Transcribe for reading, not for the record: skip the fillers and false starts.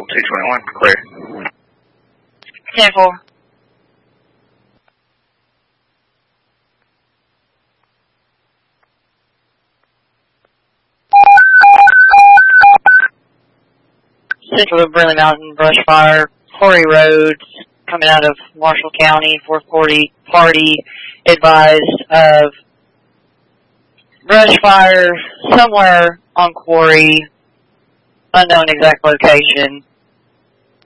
221, clear. 10-4. Central of Brindley Mountain, brush fire, Quarry Roads, coming out of Marshall County, 440 party advised of brush fire somewhere on Quarry, unknown exact location.